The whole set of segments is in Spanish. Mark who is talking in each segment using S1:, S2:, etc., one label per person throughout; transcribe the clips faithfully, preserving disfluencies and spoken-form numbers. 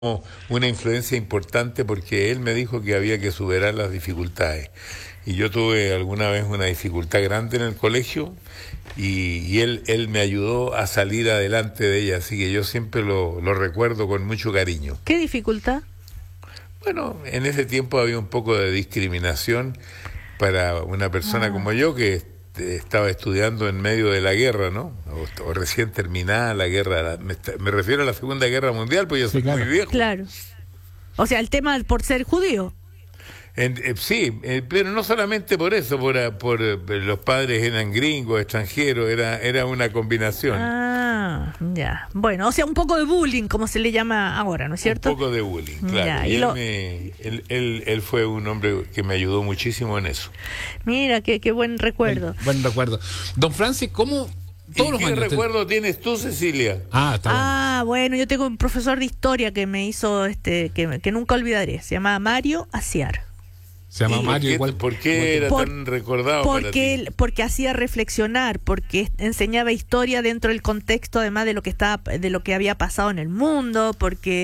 S1: una influencia importante porque él me dijo que había que superar las dificultades. Y yo tuve alguna vez una dificultad grande en el colegio y, y él, él me ayudó a salir adelante de ella, así que yo siempre lo, lo recuerdo con mucho cariño.
S2: ¿Qué dificultad?
S1: Bueno, en ese tiempo había un poco de discriminación para una persona ah. como yo que estaba estudiando en medio de la guerra, ¿no? O, o recién terminada la guerra. Me, me refiero a la Segunda Guerra Mundial, pues yo soy sí,
S2: claro.
S1: muy viejo.
S2: Claro. O sea, el tema por ser judío.
S1: En, eh, sí, eh, pero no solamente por eso, por, por eh, los padres eran gringos, extranjeros, era era una combinación.
S2: Ah, ya. Bueno, o sea, un poco de bullying, como se le llama ahora, ¿no es cierto?
S1: Un poco de bullying, claro.
S2: Ya,
S1: y
S2: y
S1: él,
S2: lo...
S1: me, él, él, él fue un hombre que me ayudó muchísimo en eso.
S2: Mira, qué, qué buen recuerdo.
S3: Buen, buen recuerdo. Don Francis, ¿cómo...?
S1: Todos ¿Y los qué recuerdo te... tienes tú, Cecilia?
S2: Ah, está ah bueno. bueno, yo tengo un profesor de historia que me hizo, este que, que nunca olvidaré, se llama Mario Aciar.
S3: Se llama Mario
S1: ¿Por qué,
S3: igual.
S1: ¿Por qué era por, tan recordado
S2: porque,
S1: para ti?
S2: Él, porque hacía reflexionar, porque enseñaba historia dentro del contexto, además de lo que estaba, de lo que había pasado en el mundo, porque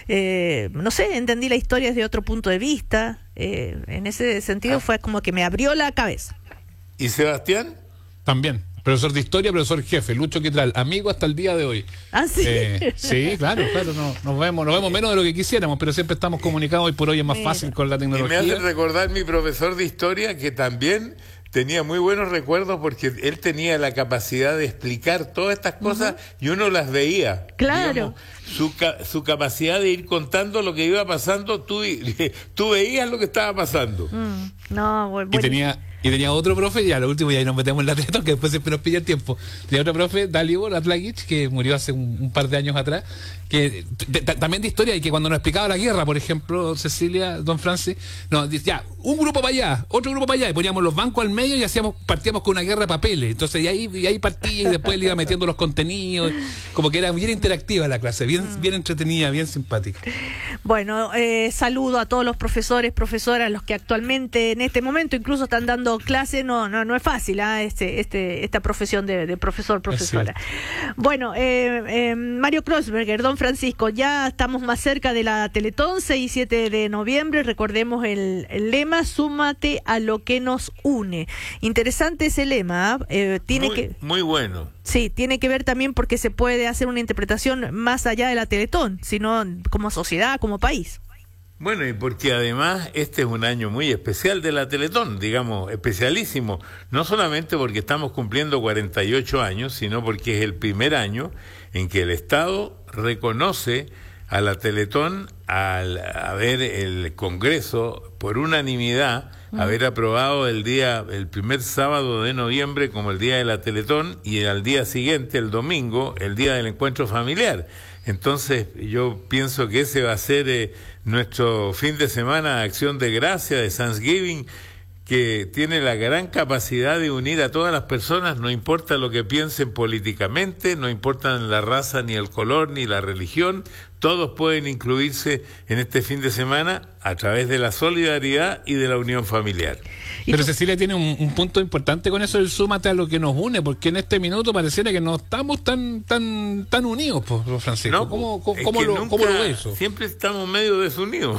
S2: eh, no sé, entendí la historia desde otro punto de vista. Eh, en ese sentido ah. fue como que me abrió la cabeza.
S1: ¿Y Sebastián?
S3: También. Profesor de historia, profesor jefe, Lucho Quitral, amigo hasta el día de hoy.
S2: ¿Ah, sí?
S3: Eh, sí, claro, claro, no, nos vemos nos vemos menos de lo que quisiéramos, pero siempre estamos comunicados. Hoy por hoy es más Mira. fácil con la tecnología.
S1: Y me hace recordar mi profesor de historia que también tenía muy buenos recuerdos porque él tenía la capacidad de explicar todas estas cosas uh-huh. y uno las veía.
S2: Claro.
S1: Digamos, su, su capacidad de ir contando lo que iba pasando, tú, tú veías lo que estaba pasando.
S2: Mm, no, bueno.
S3: Y tenía... Y tenía otro profe, ya lo último, y ahí nos metemos en la Teletón, que después siempre nos pilla el tiempo. Tenía otro profe, Dalibor Atlagic, que murió hace un, un par de años atrás, que de, de, también de historia, y que cuando nos explicaba la guerra, por ejemplo, Cecilia, don Francis, nos decía, ya, un grupo para allá, otro grupo para allá, y poníamos los bancos al medio y hacíamos partíamos con una guerra de papeles. Entonces, y ahí, y ahí partía, y después le iba metiendo los contenidos, como que era bien interactiva la clase, bien, bien entretenida, bien simpática.
S2: Bueno, eh, saludo a todos los profesores, profesoras, los que actualmente en este momento incluso están dando clase, no no no es fácil ¿eh? este este esta profesión de, de profesor profesora. Bueno, eh, eh, Mario Kreuzberger, don Francisco, ya estamos más cerca de la Teletón, seis y siete de noviembre, recordemos el, el lema, súmate a lo que nos une. Interesante ese lema, eh, tiene
S1: muy,
S2: que
S1: muy bueno.
S2: Sí, tiene que ver también porque se puede hacer una interpretación más allá de la Teletón, sino como sociedad, como país.
S1: Bueno, y porque además este es un año muy especial de la Teletón, digamos, especialísimo, no solamente porque estamos cumpliendo cuarenta y ocho años, sino porque es el primer año en que el Estado reconoce a la Teletón al haber el Congreso, por unanimidad, uh-huh. haber aprobado el día, el primer sábado de noviembre como el día de la Teletón y al día siguiente, el domingo, el día del encuentro familiar. Entonces yo pienso que ese va a ser eh, nuestro fin de semana de acción de gracia, de Thanksgiving, que tiene la gran capacidad de unir a todas las personas, no importa lo que piensen políticamente, no importa la raza, ni el color, ni la religión, todos pueden incluirse en este fin de semana a través de la solidaridad y de la unión familiar.
S3: Pero Cecilia tiene un, un punto importante con eso del súmate a lo que nos une, porque en este minuto pareciera que no estamos tan tan tan unidos, pues, Francisco.
S1: No,
S3: ¿Cómo, cómo,
S1: es
S3: cómo,
S1: que
S3: lo,
S1: nunca,
S3: ¿Cómo lo ves eso?
S1: Siempre estamos medio desunidos.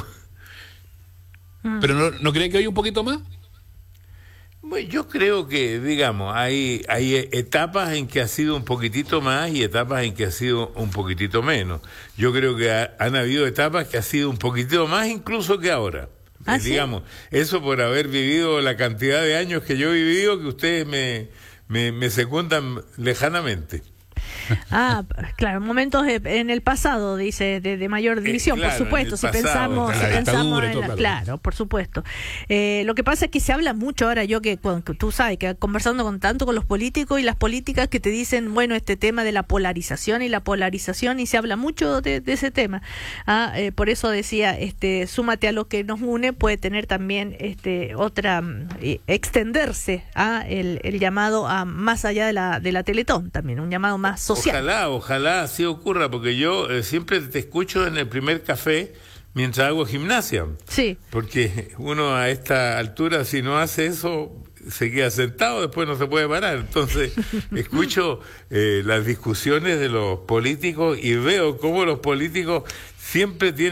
S3: ¿Pero no, no cree que hay un poquito más?
S1: Bueno, yo creo que, digamos, hay hay etapas en que ha sido un poquitito más y etapas en que ha sido un poquitito menos. Yo creo que ha, han habido etapas que ha sido un poquitito más incluso que ahora.
S2: ¿Ah,
S1: eh, digamos, sí? Eso por haber vivido la cantidad de años que yo he vivido, que ustedes me, me, me secundan lejanamente.
S2: Ah, claro, momentos de, en el pasado, dice, de, de mayor división, eh, claro, por supuesto, si pasado, pensamos,
S3: claro,
S2: si pensamos en la,
S3: claro.
S2: claro, por supuesto. Eh, lo que pasa es que se habla mucho ahora, yo que, que tú sabes, que conversando con tanto con los políticos y las políticas que te dicen, bueno, este tema de la polarización y la polarización, y se habla mucho de, de ese tema. Ah, eh, por eso decía, este, súmate a lo que nos une, puede tener también este otra, eh, extenderse a el, el llamado a más allá de la, de la Teletón, también, un llamado más social.
S1: Ojalá, ojalá así ocurra, porque yo eh, siempre te escucho en el primer café mientras hago gimnasia.
S2: Sí.
S1: Porque uno a esta altura, si no hace eso, se queda sentado, después no se puede parar. Entonces, escucho eh, las discusiones de los políticos y veo cómo los políticos siempre tiene